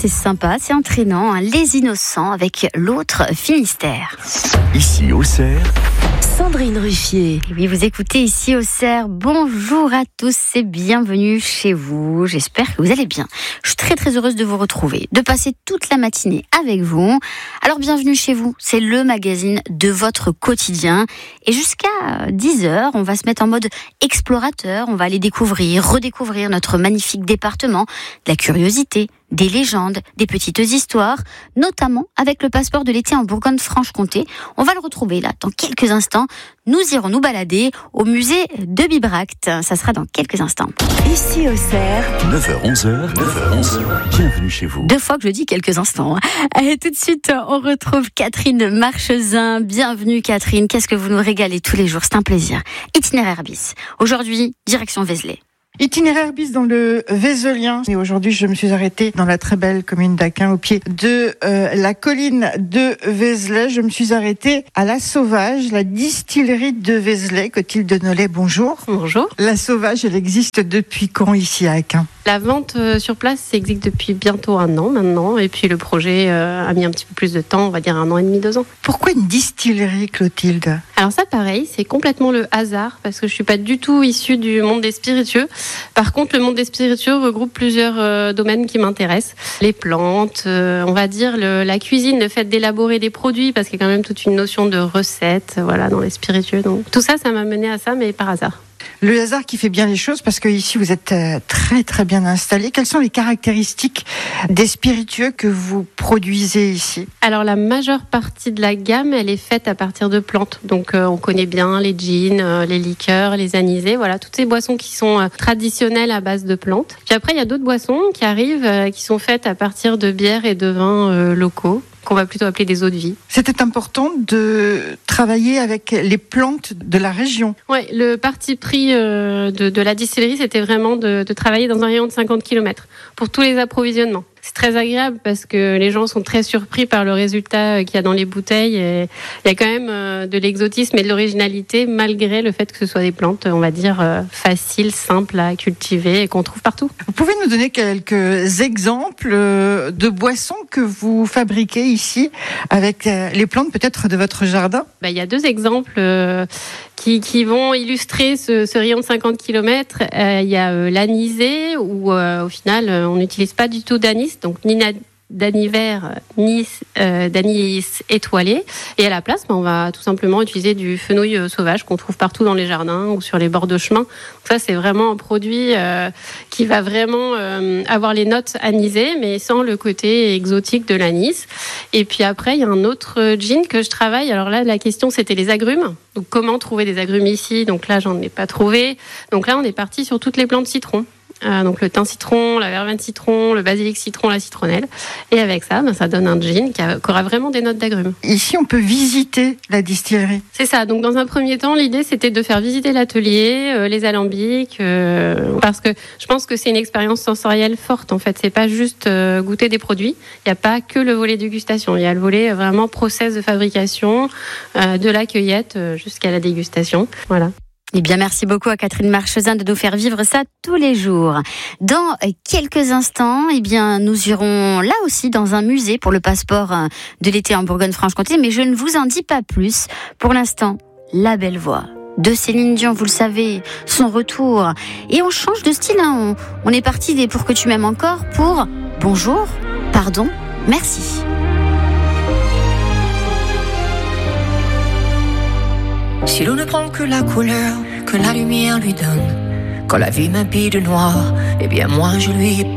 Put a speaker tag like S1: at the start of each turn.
S1: c'est sympa, c'est entraînant, hein. Les Innocents avec l'autre Finistère.
S2: Ici Auxerre,
S3: Sandrine Ruffier.
S1: Et oui, vous écoutez Ici Auxerre. Bonjour à tous et bienvenue chez vous. J'espère que vous allez bien. Je suis très heureuse de vous retrouver, de passer toute la matinée avec vous. Alors bienvenue chez vous, c'est le magazine de votre quotidien. Et jusqu'à 10h, on va se mettre en mode explorateur. On va aller découvrir, redécouvrir notre magnifique département, de la curiosité, des légendes, des petites histoires, notamment avec le passeport de l'été en Bourgogne-Franche-Comté. On va le retrouver là dans quelques instants. Nous irons nous balader au musée de Bibracte. Ça sera dans quelques instants.
S3: Ici Auxerre,
S2: 9h-11h, bienvenue chez vous.
S1: 2 fois que je dis quelques instants. Allez, tout de suite, on retrouve Catherine Marchesin. Bienvenue Catherine, qu'est-ce que vous nous régalez tous les jours, c'est un plaisir. Itinéraire bis. Aujourd'hui, direction Vézelay.
S4: Itinéraire bis dans le Vézelien. Et aujourd'hui, je me suis arrêtée dans la très belle commune d'Aquin, au pied de la colline de Vézelay. Je me suis arrêtée à La Sauvage, la distillerie de Vézelay. Clotilde Nollet, bonjour.
S5: Bonjour.
S4: La Sauvage, elle existe depuis quand ici à Aquin ?
S5: La vente sur place existe depuis bientôt 1 an maintenant. Et puis le projet a mis un petit peu plus de temps, on va dire 1 an et demi, 2 ans.
S4: Pourquoi une distillerie, Clotilde ?
S5: Alors ça, pareil, c'est complètement le hasard parce que je suis pas du tout issue du monde des spiritueux. Par contre, le monde des spiritueux regroupe plusieurs domaines qui m'intéressent. Les plantes, on va dire la cuisine, le fait d'élaborer des produits, parce qu'il y a quand même toute une notion de recette, voilà, dans les spiritueux. Donc tout ça, ça m'a mené à ça, mais par hasard.
S4: Le hasard qui fait bien les choses, parce que ici vous êtes très bien installé. Quelles sont les caractéristiques des spiritueux que vous produisez ici ?
S5: Alors la majeure partie de la gamme, elle est faite à partir de plantes. Donc on connaît bien les gins, les liqueurs, les anisés, voilà, toutes ces boissons qui sont traditionnelles à base de plantes. Puis après, il y a d'autres boissons qui arrivent, qui sont faites à partir de bières et de vins locaux, qu'on va plutôt appeler des eaux de vie.
S4: C'était important de travailler avec les plantes de la région.
S5: Oui, le parti pris de la distillerie, c'était vraiment de travailler dans un rayon de 50 km pour tous les approvisionnements. C'est très agréable parce que les gens sont très surpris par le résultat qu'il y a dans les bouteilles. Et il y a quand même de l'exotisme et de l'originalité malgré le fait que ce soit des plantes, on va dire, faciles, simples à cultiver et qu'on trouve partout.
S4: Vous pouvez nous donner quelques exemples de boissons que vous fabriquez ici avec les plantes peut-être de votre jardin ?
S5: Il y a 2 exemples qui vont illustrer ce rayon de 50 km. Il y a l'anisé où au final on n'utilise pas du tout d'anis, donc ni d'anis vert, ni d'anis étoilé. Et à la place, on va tout simplement utiliser du fenouil sauvage qu'on trouve partout dans les jardins ou sur les bords de chemin. Donc ça, c'est vraiment un produit qui va vraiment avoir les notes anisées, mais sans le côté exotique de l'anis. Et puis après, il y a un autre gin que je travaille. Alors là, la question, c'était les agrumes. Donc comment trouver des agrumes ici ? Donc là, j'en ai pas trouvé. Donc là, on est parti sur toutes les plantes citron. Donc le thym citron, la verveine citron, le basilic citron, la citronnelle. Et avec ça, ça donne un gin qui aura vraiment des notes d'agrumes.
S4: Ici, on peut visiter la distillerie.
S5: C'est ça. Donc dans un premier temps, l'idée, c'était de faire visiter l'atelier, les alambics, parce que je pense que c'est une expérience sensorielle forte. En fait, c'est pas juste goûter des produits. Il n'y a pas que le volet dégustation. Il y a le volet vraiment process de fabrication, de la cueillette jusqu'à la dégustation. Voilà.
S1: Eh bien, merci beaucoup à Catherine Marchesin de nous faire vivre ça tous les jours. Dans quelques instants, eh bien, nous irons là aussi dans un musée pour le passeport de l'été en Bourgogne-Franche-Comté, mais je ne vous en dis pas plus. Pour l'instant, la belle voix de Céline Dion, vous le savez, son retour. Et on change de style, hein. On est parti des Pour que tu m'aimes encore pour bonjour, pardon, merci.
S6: Si l'on ne prend que la couleur que la lumière lui donne, quand la vie m'habille de noir, eh bien moi je lui